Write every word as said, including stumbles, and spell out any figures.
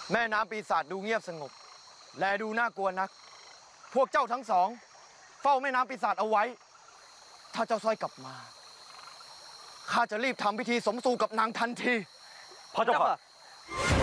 แม่น้ำปีศาจดูเงียบสงบแลดูน่ากลัวนักพวกเจ้าทั้งสองเฝ้าแม่น้ำปีศาจเอาไว้ถ้าเจ้าสร้อยกลับมาข้าจะรีบทำพิธีสมสู่กับนางทันทีพระเจ้าค่ะ